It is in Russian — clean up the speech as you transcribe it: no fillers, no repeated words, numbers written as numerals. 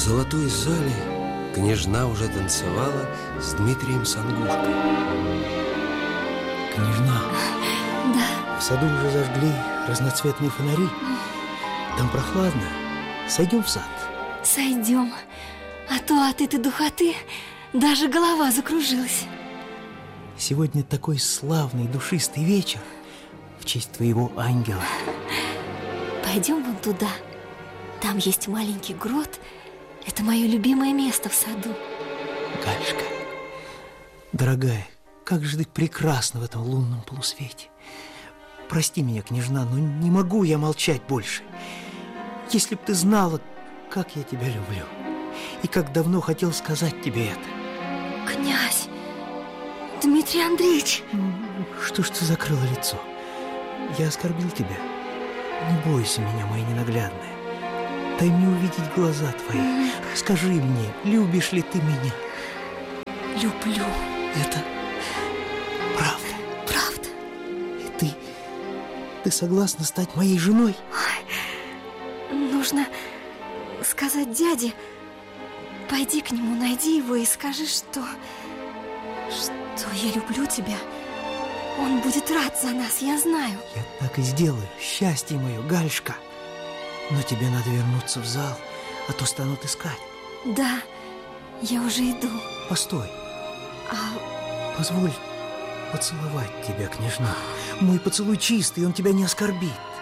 золотой зале княжна уже танцевала с Дмитрием Сангушкой. Княжна, Да. в саду уже зажгли разноцветные фонари. Там прохладно. Сойдем в сад? Сойдем. А то от этой духоты даже голова закружилась. Сегодня такой славный, душистый вечер в честь твоего ангела. Пойдем вон туда. Там есть маленький грот. Это мое любимое место в саду. Галечка, дорогая, как же ты прекрасна в этом лунном полусвете. Прости меня, княжна, но не могу я молчать больше. Если б ты знала, как я тебя люблю, и как давно хотел сказать тебе это. Князь! Дмитрий Андреевич! Что ж ты закрыла лицо? Я оскорбил тебя? Не бойся меня, моя ненаглядная. Дай мне увидеть глаза твои. Скажи мне, любишь ли ты меня? Люблю. Это правда? Правда? И ты согласна стать моей женой? Нужно сказать дяде. Пойди к нему, найди его и скажи, что я люблю тебя. Он будет рад за нас, я знаю. Я так и сделаю. Счастье мое, Галечка. Но тебе надо вернуться в зал, а то станут искать. Да, я уже иду. Постой. Позволь поцеловать тебя, княжна. Мой поцелуй чистый, он тебя не оскорбит.